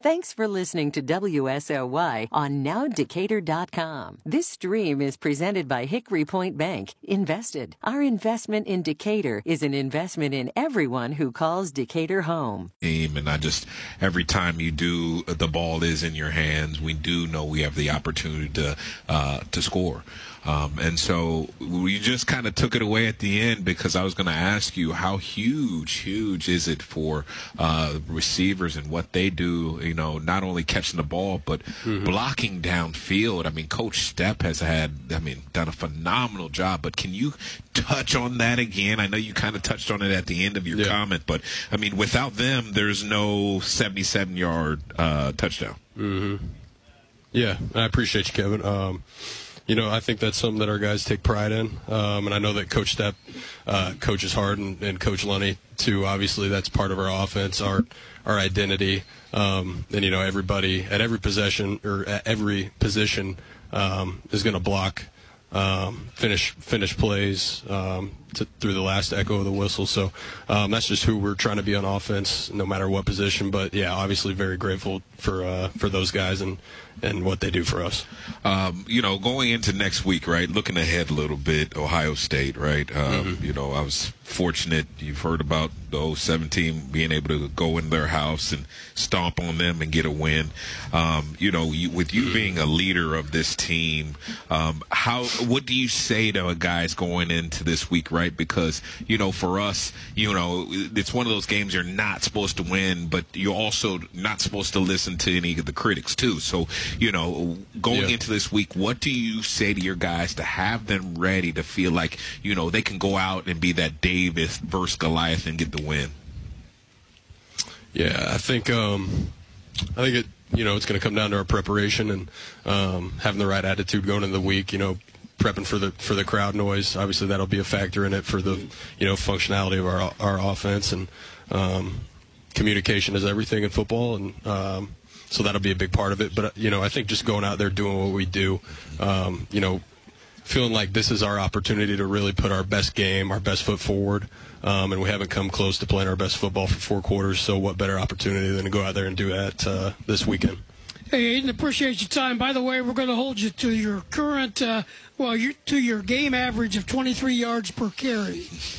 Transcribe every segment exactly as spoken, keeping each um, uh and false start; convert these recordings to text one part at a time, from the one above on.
Thanks for listening to W S L Y on now decatur dot com. This stream is presented by Hickory Point Bank. Invested. Our investment in Decatur is an investment in everyone who calls Decatur home. And I just, every time you do, the ball is in your hands. We do know we have the opportunity to uh, to score. Um, and so we just kind of took it away at the end because I was going to ask you how huge, huge is it for uh, receivers and what they do, you know, not only catching the ball, but mm-hmm. blocking downfield. I mean, Coach Stepp has had, I mean, done a phenomenal job. But can you touch on that again? I know you kind of touched on it at the end of your yeah. comment, but, I mean, without them, there's no seventy-seven-yard uh, touchdown. Mm-hmm. Yeah, I appreciate you, Kevin. Um, You know, I think that's something that our guys take pride in, um, and I know that Coach Stepp uh, coaches hard, and, and Coach Lunny too. Obviously, that's part of our offense, our our identity, um, and you know, everybody at every possession or at every position um, is going to block, um, finish finish plays um, to, through the last echo of the whistle. So um, that's just who we're trying to be on offense, no matter what position. But yeah, obviously, very grateful for uh, for those guys and. and what they do for us. Um, you know, going into next week, right, looking ahead a little bit, Ohio State, right? Um, mm-hmm. You know, I was fortunate. You've heard about the oh seven team being able to go in their house and stomp on them and get a win. Um, you know, you, with you being a leader of this team, um, how what do you say to guys going into this week, right? Because, you know, for us, you know, it's one of those games you're not supposed to win, but you're also not supposed to listen to any of the critics, too. So, you know, going yeah. into this week, what do you say to your guys to have them ready to feel like, you know, they can go out and be that Davis versus Goliath and get the win? Yeah, I think um, I think it. You know, it's going to come down to our preparation and um, having the right attitude going into the week. You know, prepping for the for the crowd noise. Obviously, that'll be a factor in it for the you know functionality of our our offense, and um, communication is everything in football, and um, so that'll be a big part of it. But, you know, I think just going out there doing what we do, um, you know, feeling like this is our opportunity to really put our best game, our best foot forward, um, and we haven't come close to playing our best football for four quarters, so what better opportunity than to go out there and do that uh, this weekend. Hey, Aiden, appreciate your time. By the way, we're going to hold you to your current, uh, well, you, to your game average of twenty-three yards per carry.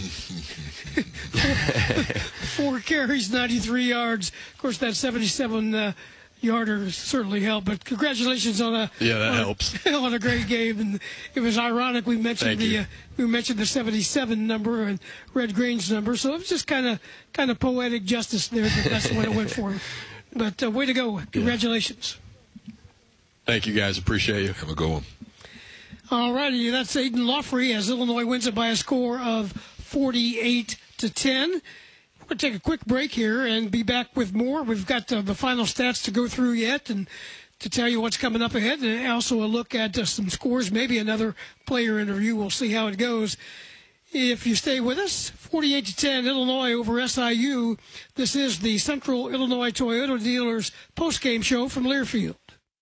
four, four carries, ninety-three yards. Of course, that seventy-seven uh, yarder certainly helped. But congratulations on a yeah, that on helps a, on a great game. And it was ironic we mentioned Thank the uh, we mentioned the seventy-seven number and Red Green's number, so it was just kind of kind of poetic justice there. But that's the way it went for him. But uh, way to go! Congratulations. Yeah. Thank you, guys. Appreciate you. Have a good one. All righty, that's Aiden Lawfrey as Illinois wins it by a score of forty-eight to ten. We're going to take a quick break here and be back with more. We've got uh, the final stats to go through yet and to tell you what's coming up ahead, and also a look at uh, some scores, maybe another player interview. We'll see how it goes. If you stay with us, forty-eight to ten, Illinois over S I U. This is the Central Illinois Toyota Dealers postgame show from Learfield.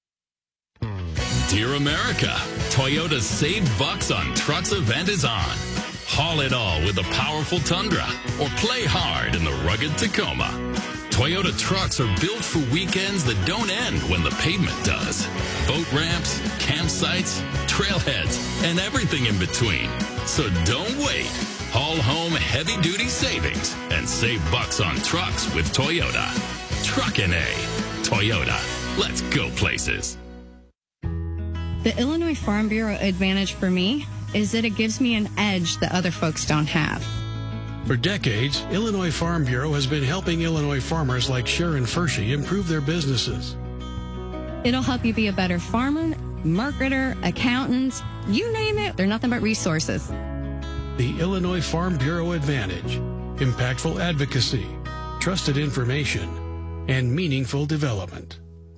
Dear America, Toyota's Save Bucks on Trucks event is on. Haul it all with the powerful Tundra or play hard in the rugged Tacoma. Toyota trucks are built for weekends that don't end when the pavement does. Boat ramps, campsites, trailheads, and everything in between. So don't wait. Haul home heavy-duty savings and save bucks on trucks with Toyota. Truckin' A. Toyota. Let's go places. The Illinois Farm Bureau advantage for me is that it gives me an edge that other folks don't have. For decades, Illinois Farm Bureau has been helping Illinois farmers like Sharon Fershey improve their businesses. It'll help you be a better farmer, marketer, accountant, you name it, they're nothing but resources. The Illinois Farm Bureau Advantage: impactful advocacy, trusted information, and meaningful development.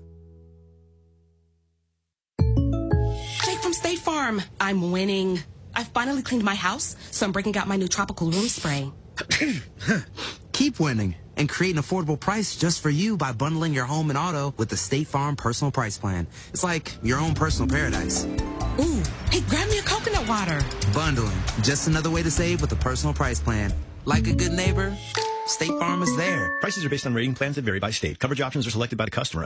Jake from State Farm. I'm winning. I finally cleaned my house, so I'm breaking out my new tropical room spray. Keep winning and create an affordable price just for you by bundling your home and auto with the State Farm Personal Price Plan. It's like your own personal paradise. Ooh, hey, grab me a coconut water. Bundling, just another way to save with the Personal Price Plan. Like a good neighbor, State Farm is there. Prices are based on rating plans that vary by state. Coverage options are selected by the customer.